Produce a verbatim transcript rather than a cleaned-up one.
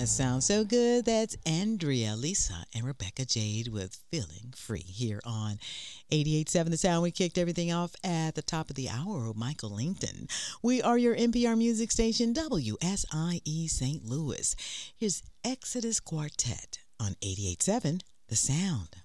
That sounds so good. That's Andrea, Lisa, and Rebecca Jade with Feeling Free here on eighty-eight point seven The Sound. We kicked everything off at the top of the hour with Michael Langton. We are your N P R music station, W S I E Saint Louis. Here's Exodus Quartet on eighty-eight point seven The Sound.